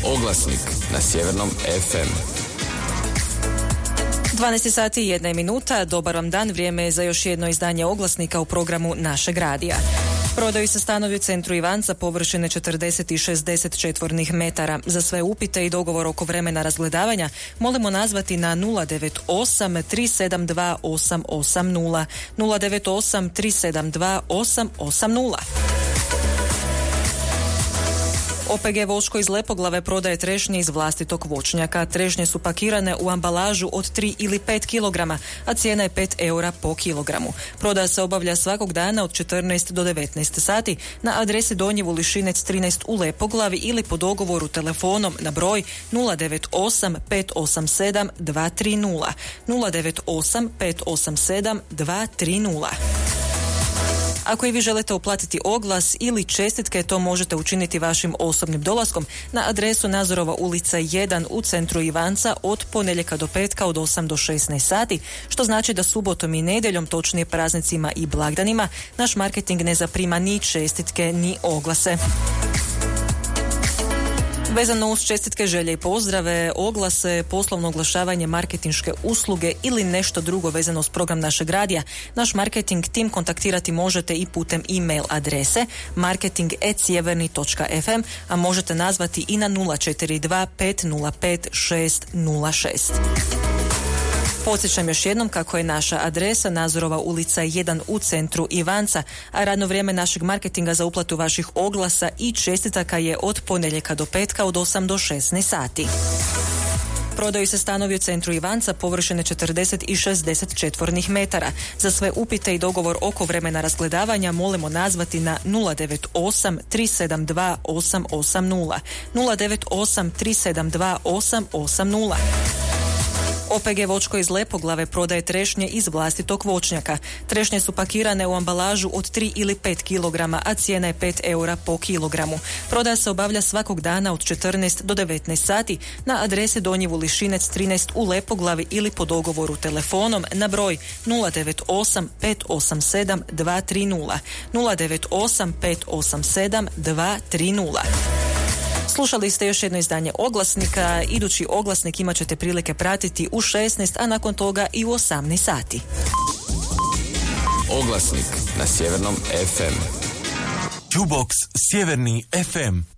Oglasnik na Sjevernom FM. 12 sati i 1 minuta, dobar vam dan, vrijeme je za još jedno izdanje Oglasnika u programu našeg radija. Prodaju se stanovi u centru Ivanca površine 40 i 60 četvornih metara. Za sve upite i dogovor oko vremena razgledavanja molimo nazvati na 098 372 880 098 372 880. OPG Voško iz Lepoglave prodaje trešnje iz vlastitog voćnjaka. Trešnje su pakirane u ambalažu od 3 ili 5 kilograma, a cijena je 5 eura po kilogramu. Prodaja se obavlja svakog dana od 14 do 19 sati na adresi Donji Vulišinec 13 u Lepoglavi ili po dogovoru telefonom na broj 098 587 230 098 587 230. Ako i vi želite uplatiti oglas ili čestitke, to možete učiniti vašim osobnim dolaskom na adresu Nazorova ulica 1 u centru Ivanca od ponedjeljka do petka od 8 do 16 sati, što znači da subotom i nedjeljom, točnije praznicima i blagdanima, naš marketing ne zaprima ni čestitke ni oglase. Vezano uz čestitke, želje i pozdrave, oglase, poslovno oglašavanje, marketinške usluge ili nešto drugo vezano uz program našeg radija, naš marketing tim kontaktirati možete i putem e-mail adrese marketing@sjeverni.fm, a možete nazvati i na 042 505 606. Podsjećam još jednom kako je naša adresa Nazorova ulica 1 u centru Ivanca, a radno vrijeme našeg marketinga za uplatu vaših oglasa i čestitaka je od ponedjeljka do petka od 8 do 16 sati. Prodaju se stanovi u centru Ivanca površine 40 i 60 četvornih metara. Za sve upite i dogovor oko vremena razgledavanja molimo nazvati na 098 372 880 098 372 880. OPG Vočko iz Lepoglave prodaje trešnje iz vlastitog voćnjaka. Trešnje su pakirane u ambalažu od 3 ili 5 kilograma, a cijena je 5 eura po kilogramu. Prodaja se obavlja svakog dana od 14 do 19 sati na adresi Donji Vulišinec 13 u Lepoglavi ili po dogovoru telefonom na broj 098 587 230 098 587 230. Slušali ste još jedno izdanje Oglasnika. Idući Oglasnik imat ćete prilike pratiti u 16, a nakon toga i u 18 sati. Oglasnik na Sjevernom FM. Jukebox Sjeverni FM.